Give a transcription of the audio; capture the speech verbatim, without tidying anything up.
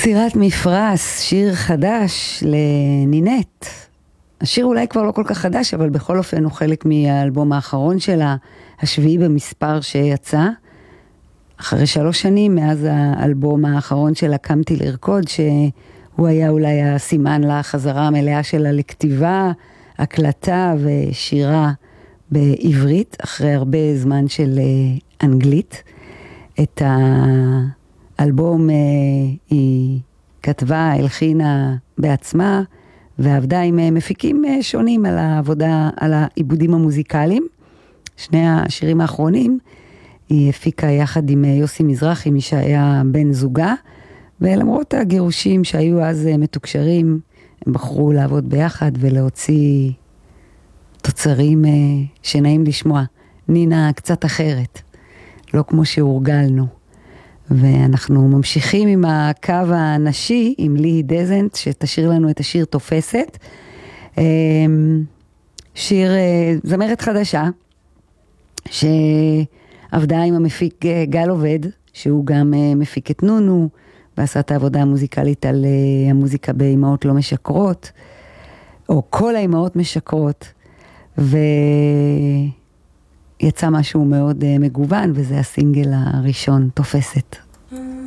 יצירת מפרס, שיר חדש לנינט. השיר אולי כבר לא כל כך חדש, אבל בכל אופן הוא חלק מהאלבום האחרון שלה, השביעי במספר שיצא. אחרי שלוש שנים מאז האלבום האחרון שלה, קמתי לרקוד, שהוא היה אולי הסימן לחזרה המלאה שלה לכתיבה, הקלטה ושירה בעברית, אחרי הרבה זמן של אנגלית. את האלבום היא כתבה, הלחינה בעצמה, ועבדה עם מפיקים שונים על העבודה, על העיבודים המוזיקליים. שני השירים האחרונים היא הפיקה יחד עם יוסי מזרחי, מי שהיה בן זוגה, ולמרות הגירושים שהיו אז מתוקשרים, הם בחרו לעבוד ביחד ולהוציא תוצרים שנעים לשמוע. נינה קצת אחרת, לא כמו שהורגלנו. ואנחנו ממשיכים עם הקו הנשי, עם לי דזנט, שתשאיר לנו את השיר תופסת. שיר זמרת חדשה, שעבדה עם המפיק גל עובד, שהוא גם מפיק את נונו, ועשה את העבודה המוזיקלית על המוזיקה באימהות לא משקרות, או כל האימהות משקרות, ויצא משהו מאוד מגוון, וזה הסינגל הראשון, תופסת.